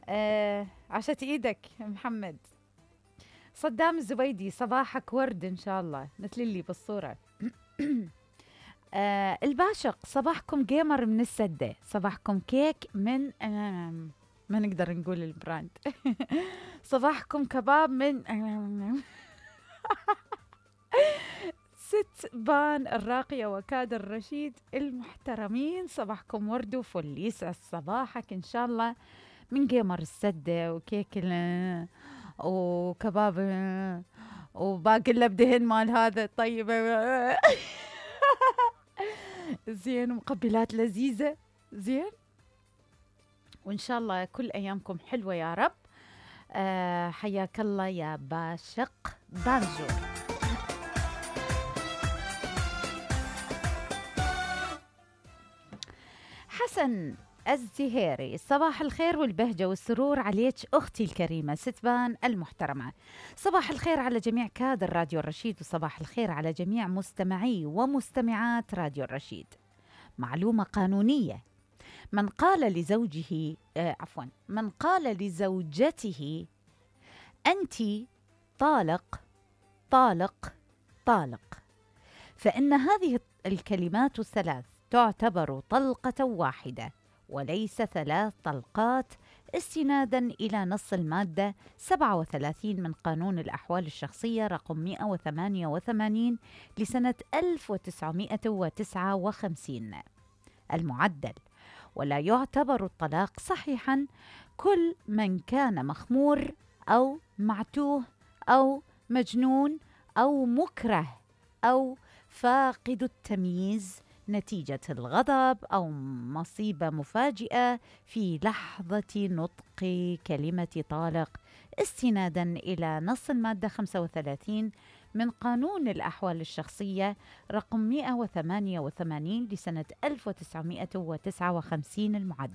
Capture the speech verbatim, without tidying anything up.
آه عشت ايدك محمد. صدام الزبيدي، صباحك ورد ان شاء الله مثل اللي بالصورة. آه الباشق، صباحكم جيمر من السدة، صباحكم كيك من آه ما نقدر نقول البراند. صباحكم كباب من آه ست بان الراقية وكادر الرشيد المحترمين، صباحكم ورد وفل، يسعد صباحك إن شاء الله من جيمر السدة وكيك ال- وكباب وباقي اللبدهن مال هذا الطيب. زين، ومقبلات لذيذة. زين، وإن شاء الله كل أيامكم حلوة يا رب. آه حياك الله يا باشق بانجو. حسن الزهيري، صباح الخير والبهجة والسرور عليك أختي الكريمة ستبان المحترمة. صباح الخير على جميع كادر راديو الرشيد، وصباح الخير على جميع مستمعي ومستمعات راديو الرشيد. معلومة قانونية: من قال لزوجه آه عفوا من قال لزوجته أنت طالق طالق طالق، فإن هذه الكلمات الثلاث تعتبر طلقة واحدة وليس ثلاث طلقات، استنادا إلى نص المادة سبعة وثلاثين من قانون الأحوال الشخصية رقم مئة وثمانية وثمانين لسنة ألف وتسعمئة وتسعة وخمسين المعدل. ولا يعتبر الطلاق صحيحا كل من كان مخمور أو معتوه أو مجنون أو مكره أو فاقد التمييز نتيجة الغضب أو مصيبة مفاجئة في لحظة نطق كلمة طالق، استنادا إلى نص المادة خمسة وثلاثين من قانون الأحوال الشخصية رقم مئة وثمانية وثمانين لسنة ألف وتسعمئة وتسعة وخمسين المعدل.